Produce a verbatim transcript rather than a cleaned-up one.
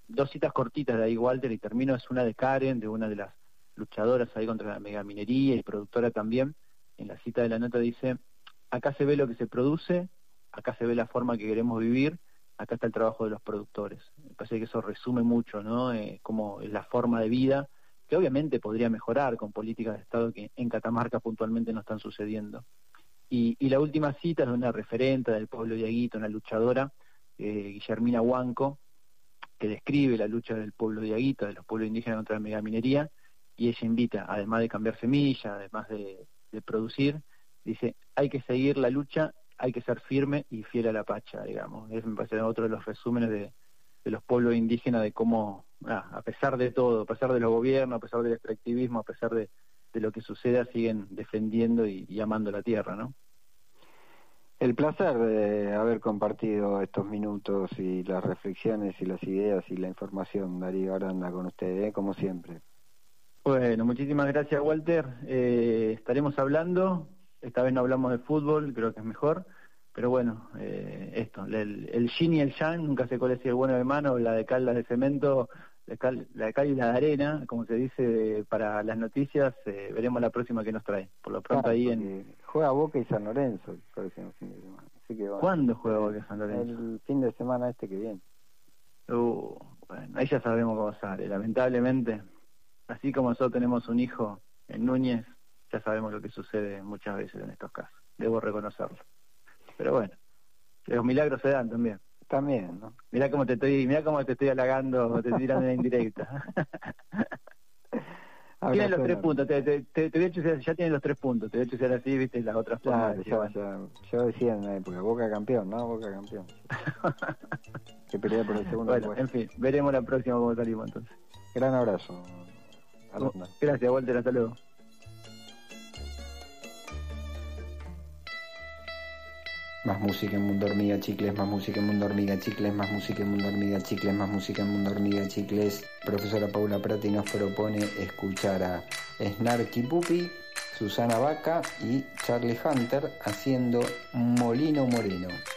dos citas cortitas de ahí, Walter, y termino. Es una de Karen, de una de las luchadoras ahí contra la megaminería y productora también. En la cita de la nota dice: acá se ve lo que se produce, acá se ve la forma que queremos vivir, acá está el trabajo de los productores. Me parece que eso resume mucho, ¿no? Eh, como la forma de vida, que obviamente podría mejorar con políticas de Estado que en Catamarca puntualmente no están sucediendo. Y, y la última cita es de una referente del pueblo de Aguito, una luchadora, eh, Guillermina Huanco, que describe la lucha del pueblo de Aguito, de los pueblos indígenas contra la megaminería, y ella invita, además de cambiar semillas, además de, de producir, dice: hay que seguir la lucha, hay que ser firme y fiel a la pacha, digamos. Es, me parece, otro de los resúmenes de, de los pueblos indígenas, de cómo, ah, a pesar de todo, a pesar de los gobiernos, a pesar del extractivismo, a pesar de, de lo que suceda, siguen defendiendo y, y amando la tierra, ¿no? El placer de haber compartido estos minutos y las reflexiones y las ideas y la información, Darío Aranda, con ustedes, ¿eh? Como siempre. Bueno, muchísimas gracias, Walter. Eh, estaremos hablando. Esta vez no hablamos de fútbol, creo que es mejor. Pero bueno, eh, esto, el, el yin y el yang, nunca sé cuál es el bueno de mano, la de cal, la de cemento, la, cal, la de cal y la de arena, como se dice para las noticias. Eh, veremos la próxima que nos trae. Por lo pronto, claro, ahí en... Juega Boca y San Lorenzo el próximo fin de semana. Así que, bueno, ¿cuándo juega Boca y San Lorenzo? El fin de semana este que viene. Uh, bueno, ahí ya sabemos cómo sale, lamentablemente. Así como nosotros tenemos un hijo en Núñez, ya sabemos lo que sucede muchas veces en estos casos. Debo reconocerlo. Pero bueno, los milagros se dan también. También, ¿no? Mirá cómo te estoy, mirá cómo te estoy halagando, te tiran en la indirecta. Tienen los tres puntos, te, te, te, te voy a chusear, ya tienen los tres puntos, te voy a chusear así, viste, las otras claro, formas. Ya, bueno. ya, yo decía en la época, Boca campeón, ¿no? Boca campeón. Que pelea por el segundo bueno, puesto. En fin, veremos la próxima cómo salimos entonces. Gran abrazo. Alonda. Gracias, Walter, hasta luego. Más música en Mundo Hormiga Chicles, más música en Mundo Hormiga Chicles, más música en Mundo Hormiga Chicles, más música en Mundo Hormiga Chicles. Profesora Paula Prati nos propone escuchar a Snarky Puppy, Susana Vaca y Charlie Hunter haciendo Molino Moreno.